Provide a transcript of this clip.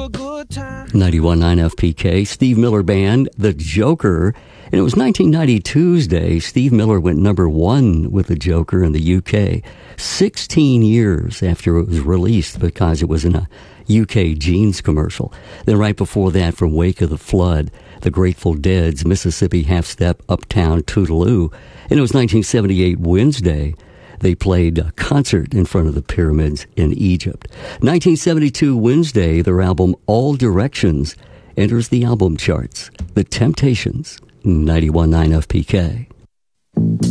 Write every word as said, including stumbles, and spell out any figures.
a good time. ninety-one point nine F P K, Steve Miller Band, The Joker. And it was nineteen ninety Tuesday, Steve Miller went number one with The Joker in the U K, sixteen years after it was released because it was in a U K jeans commercial. Then right before that, from Wake of the Flood, the Grateful Dead's Mississippi Half-Step Uptown Toodaloo. And it was nineteen seventy-eight Wednesday. They played a concert in front of the pyramids in Egypt. nineteen seventy-two Wednesday, their album All Directions enters the album charts. The Temptations, ninety-one point nine F P K.